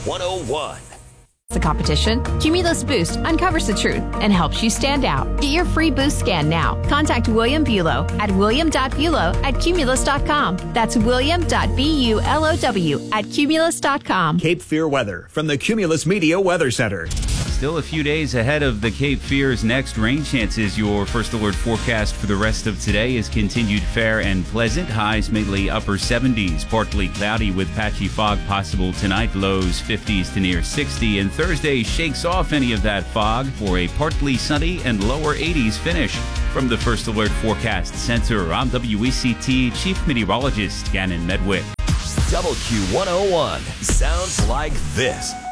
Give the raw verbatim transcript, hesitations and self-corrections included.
one oh one. The competition, Cumulus Boost uncovers the truth and helps you stand out. Get your free boost scan now. Contact William Bulow at william dot bulow at cumulus dot com. That's william dot bulow at cumulus dot com. Cape Fear weather from the Cumulus Media Weather Center. Still a few days ahead of the Cape Fear's next rain chances. Your first alert forecast for the rest of today is continued fair and pleasant. Highs mainly upper seventies, partly cloudy with patchy fog possible tonight. Lows fifties to near sixty. And Thursday shakes off any of that fog for a partly sunny and lower eighties finish. From the First Alert Forecast Center, I'm W E C T Chief Meteorologist Gannon Medwick. W Q one oh one sounds like this.